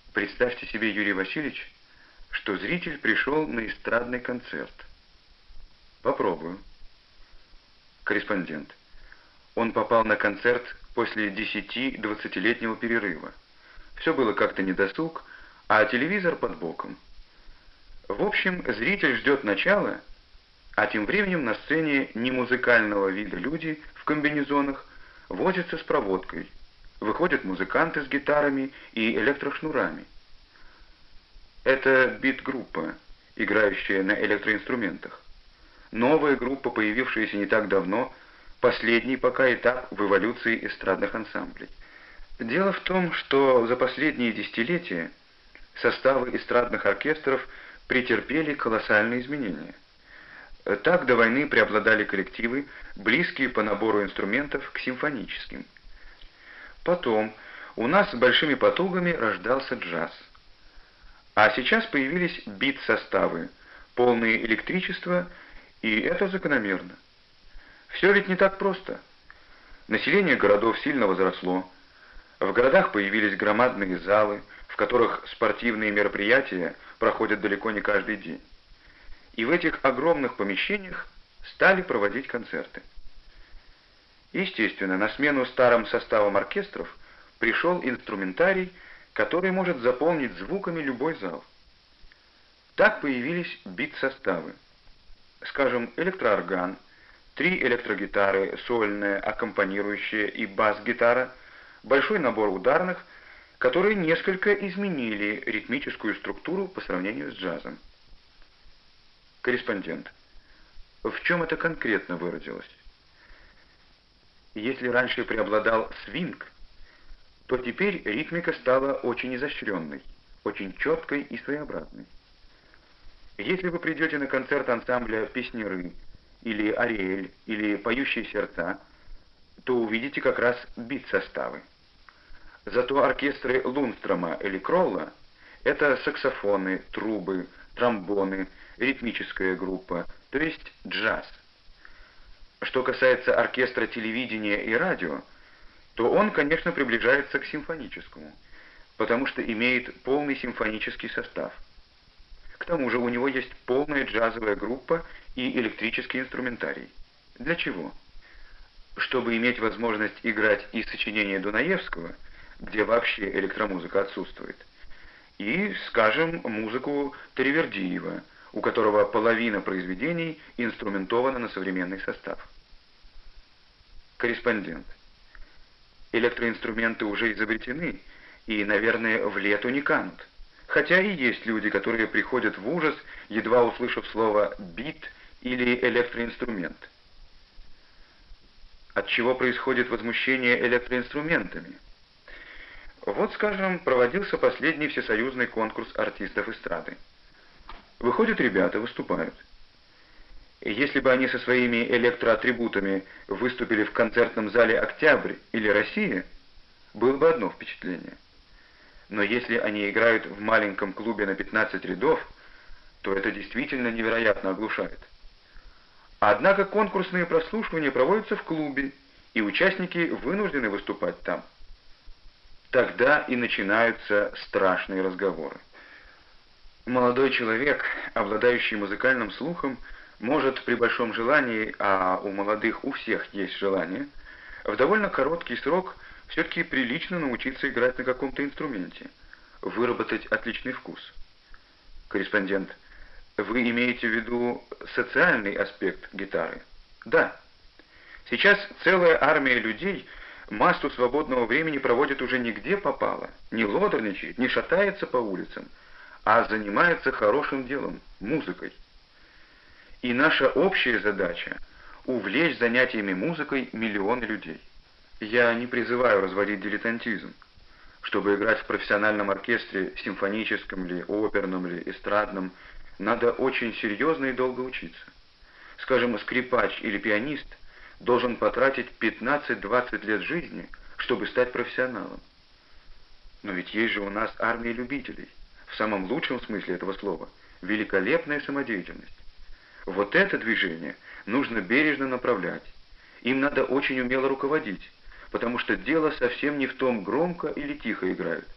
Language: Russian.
Представьте себе, Юрий Васильевич, что зритель пришел на эстрадный концерт. Попробую. Корреспондент. Он попал на концерт после 10-20-летнего перерыва. Все было как-то недосуг, а телевизор под боком. В общем, зритель ждет начала, а тем временем на сцене немузыкального вида люди в комбинезонах возятся с проводкой. Выходят музыканты с гитарами и электрошнурами. Это бит-группа, играющая на электроинструментах. Новая группа, появившаяся не так давно, последний пока этап в эволюции эстрадных ансамблей. Дело в том, что за последние десятилетия составы эстрадных оркестров претерпели колоссальные изменения. Так до войны преобладали коллективы, близкие по набору инструментов к симфоническим. Потом у нас с большими потугами рождался джаз. А сейчас появились бит-составы, полные электричества, и это закономерно. Все ведь не так просто. Население городов сильно возросло. В городах появились громадные залы, в которых спортивные мероприятия проходят далеко не каждый день. И в этих огромных помещениях стали проводить концерты. Естественно, на смену старым составам оркестров пришел инструментарий, который может заполнить звуками любой зал. Так появились бит-составы. Скажем, электроорган, 3 электрогитары, сольная, аккомпанирующая и бас-гитара, большой набор ударных, которые несколько изменили ритмическую структуру по сравнению с джазом. Корреспондент. В чем это конкретно выразилось? Если раньше преобладал свинг, то теперь ритмика стала очень изощренной, очень четкой и своеобразной. Если вы придете на концерт ансамбля «Песняры», или «Ариэль», или «Поющие сердца», то увидите как раз бит-составы. Зато оркестры Лундстрома или Кролла — это саксофоны, трубы, тромбоны, ритмическая группа, то есть джаз. Что касается оркестра телевидения и радио, то он, конечно, приближается к симфоническому, потому что имеет полный симфонический состав. К тому же у него есть полная джазовая группа и электрический инструментарий. Для чего? Чтобы иметь возможность играть и сочинения Дунаевского, где вообще электромузыка отсутствует, и, скажем, музыку Таривердиева, у которого половина произведений инструментована на современный состав. Корреспондент. Электроинструменты уже изобретены и, наверное, в лету не канут. Хотя и есть люди, которые приходят в ужас, едва услышав слово «бит» или «электроинструмент». От чего происходит возмущение электроинструментами? Вот, скажем, проводился последний всесоюзный конкурс артистов эстрады. Выходят ребята, выступают. И если бы они со своими электроатрибутами выступили в концертном зале «Октябрь» или «Россия», было бы одно впечатление. Но если они играют в маленьком клубе на 15 рядов, то это действительно невероятно оглушает. Однако конкурсные прослушивания проводятся в клубе, и участники вынуждены выступать там. Тогда и начинаются страшные разговоры. Молодой человек, обладающий музыкальным слухом, может при большом желании, а у молодых у всех есть желание, в довольно короткий срок все-таки прилично научиться играть на каком-то инструменте, выработать отличный вкус. Корреспондент. Вы имеете в виду социальный аспект гитары? Да. Сейчас целая армия людей массу свободного времени проводит уже не где попало, не лодорничает, не шатается по улицам, а занимается хорошим делом, музыкой. И наша общая задача — увлечь занятиями музыкой миллионы людей. Я не призываю разводить дилетантизм. Чтобы играть в профессиональном оркестре, симфоническом ли, оперном ли, эстрадном, надо очень серьезно и долго учиться. Скажем, скрипач или пианист должен потратить 15-20 лет жизни, чтобы стать профессионалом. Но ведь есть же у нас армия любителей, в самом лучшем смысле этого слова, великолепная самодеятельность. Вот это движение нужно бережно направлять. Им надо очень умело руководить, потому что дело совсем не в том, громко или тихо играют.